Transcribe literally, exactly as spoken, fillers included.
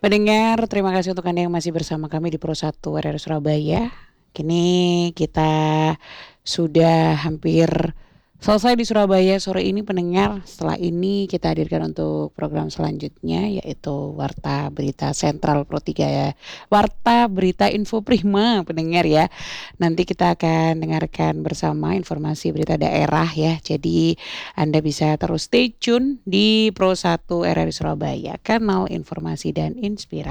Pendengar, terima kasih untuk Anda yang masih bersama kami di Pro satu R R Surabaya. Kini kita sudah hampir selesai di Surabaya sore ini pendengar. Setelah ini kita hadirkan untuk program selanjutnya yaitu Warta Berita Sentral Pro tiga ya. Warta Berita Info Prima pendengar ya. Nanti kita akan dengarkan bersama informasi berita daerah ya. Jadi Anda bisa terus stay tune di Pro satu R R Surabaya, kanal informasi dan inspirasi.